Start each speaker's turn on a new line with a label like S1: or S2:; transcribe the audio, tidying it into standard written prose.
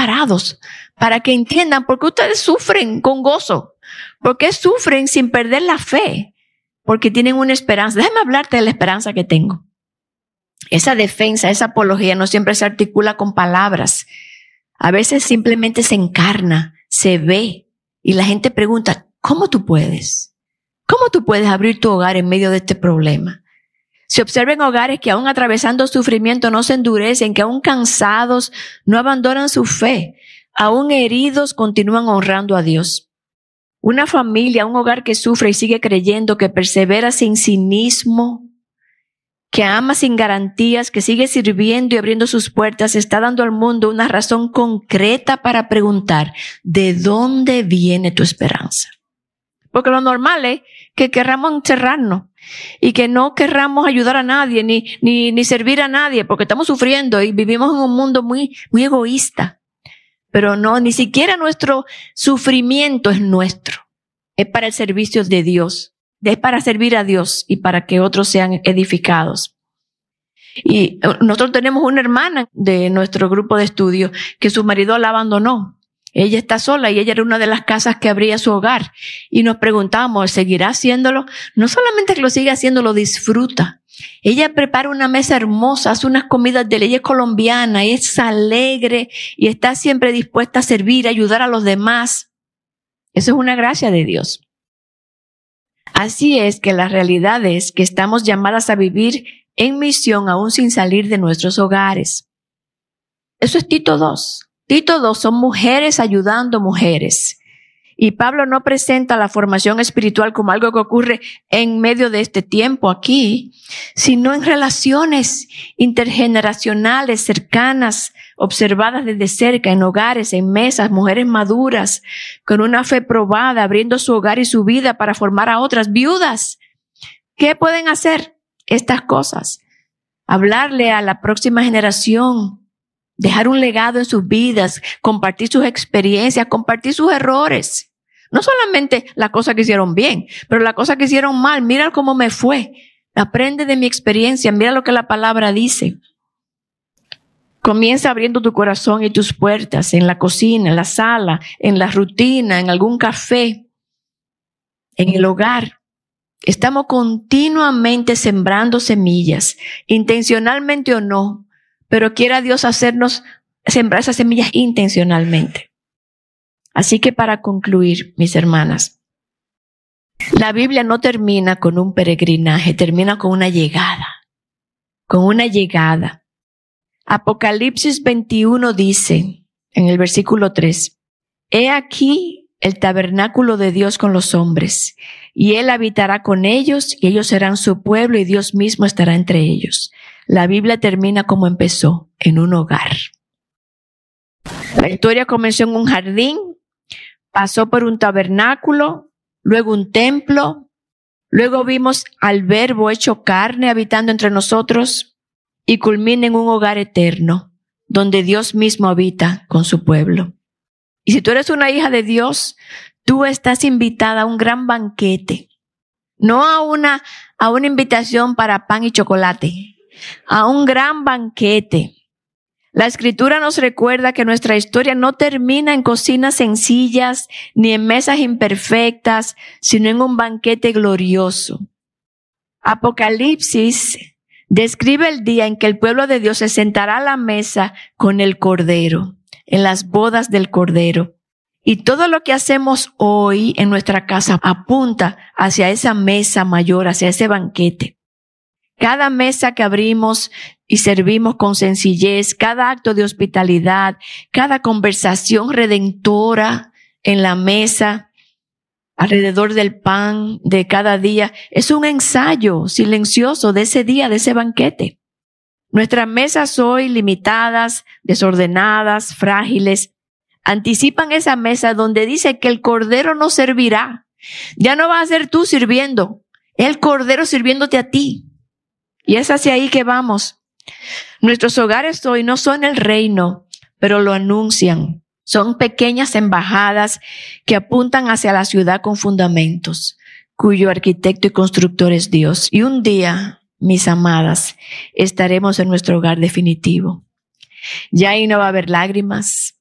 S1: preparados para que entiendan por qué ustedes sufren con gozo, por qué sufren sin perder la fe, porque tienen una esperanza. Déjame hablarte de la esperanza que tengo. Esa defensa, esa apología no siempre se articula con palabras. A veces simplemente se encarna, se ve, y la gente pregunta, ¿cómo tú puedes? ¿Cómo tú puedes abrir tu hogar en medio de este problema? Se observan hogares que aún atravesando sufrimiento no se endurecen, que aún cansados no abandonan su fe, aún heridos continúan honrando a Dios. Una familia, un hogar que sufre y sigue creyendo, que persevera sin cinismo, que ama sin garantías, que sigue sirviendo y abriendo sus puertas, está dando al mundo una razón concreta para preguntar, ¿de dónde viene tu esperanza? Porque lo normal es que querramos encerrarnos y que no querramos ayudar a nadie ni servir a nadie porque estamos sufriendo y vivimos en un mundo muy egoísta. Pero no, ni siquiera nuestro sufrimiento es nuestro. Es para el servicio de Dios. Es para servir a Dios y para que otros sean edificados. Y nosotros tenemos una hermana de nuestro grupo de estudio que su marido la abandonó. Ella está sola y ella era una de las casas que abría su hogar. Y nos preguntamos, ¿seguirá haciéndolo? No solamente que lo sigue haciendo, lo disfruta. Ella prepara una mesa hermosa, hace unas comidas de leyes colombiana, y es alegre y está siempre dispuesta a servir, a ayudar a los demás. Eso es una gracia de Dios. Así es que la realidad es que estamos llamadas a vivir en misión aún sin salir de nuestros hogares. Eso es Tito 2. Tito 2 son mujeres ayudando mujeres. Y Pablo no presenta la formación espiritual como algo que ocurre en medio de este tiempo aquí, sino en relaciones intergeneracionales, cercanas, observadas desde cerca, en hogares, en mesas, mujeres maduras, con una fe probada, abriendo su hogar y su vida para formar a otras viudas. ¿Qué pueden hacer estas cosas? Hablarle a la próxima generación, dejar un legado en sus vidas, compartir sus experiencias, compartir sus errores. No solamente las cosas que hicieron bien, pero las cosas que hicieron mal. Mira cómo me fue. Aprende de mi experiencia. Mira lo que la palabra dice. Comienza abriendo tu corazón y tus puertas en la cocina, en la sala, en la rutina, en algún café, en el hogar. Estamos continuamente sembrando semillas, intencionalmente o no. Pero quiera Dios hacernos sembrar esas semillas intencionalmente. Así que para concluir, mis hermanas, la Biblia no termina con un peregrinaje, termina con una llegada. Con una llegada. Apocalipsis 21 dice, en el versículo 3, He aquí el tabernáculo de Dios con los hombres, y Él habitará con ellos, y ellos serán su pueblo, y Dios mismo estará entre ellos. La Biblia termina como empezó, en un hogar. La historia comenzó en un jardín, pasó por un tabernáculo, luego un templo, luego vimos al Verbo hecho carne habitando entre nosotros y culmina en un hogar eterno, donde Dios mismo habita con su pueblo. Y si tú eres una hija de Dios, tú estás invitada a un gran banquete, no a una invitación para pan y chocolate, a un gran banquete. La Escritura nos recuerda que nuestra historia no termina en cocinas sencillas ni en mesas imperfectas, sino en un banquete glorioso. Apocalipsis describe el día en que el pueblo de Dios se sentará a la mesa con el Cordero, en las bodas del Cordero. Y todo lo que hacemos hoy en nuestra casa apunta hacia esa mesa mayor, hacia ese banquete. Cada mesa que abrimos y servimos con sencillez, cada acto de hospitalidad, cada conversación redentora en la mesa, alrededor del pan de cada día, es un ensayo silencioso de ese día, de ese banquete. Nuestras mesas hoy limitadas, desordenadas, frágiles, anticipan esa mesa donde dice que el Cordero nos servirá. Ya no vas a ser tú sirviendo, el Cordero sirviéndote a ti. Y es hacia ahí que vamos. Nuestros hogares hoy no son el reino, pero lo anuncian. Son pequeñas embajadas que apuntan hacia la ciudad con fundamentos, cuyo arquitecto y constructor es Dios. Y un día, mis amadas, estaremos en nuestro hogar definitivo. Ya ahí no va a haber lágrimas,